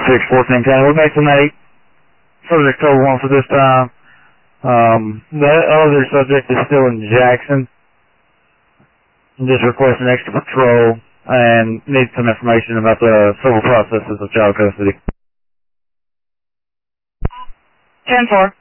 1410. We made some 8. Subject total 1 for this time. The other subject is still in Jackson. I'm just requesting extra patrol and need some information about the civil processes of child custody. 10-4.